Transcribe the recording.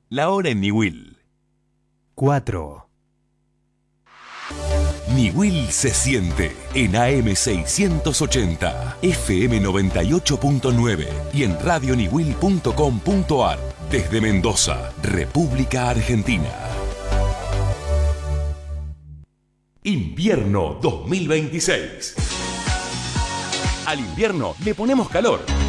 La hora en Niwil. 4. Niwil se siente en AM680, FM 98.9 y en radioniwil.com.ar desde Mendoza, República Argentina. Invierno 2026. Al invierno le ponemos calor.